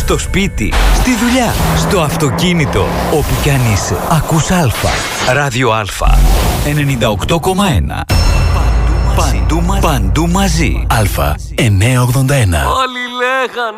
στο σπίτι, στη δουλειά, στο αυτοκίνητο. Όπου κι αν είσαι, ακούς Αλφα. Ράδιο Αλφα 98,1. Παντού μαζί. Αλφα 981. Όλοι λέγαν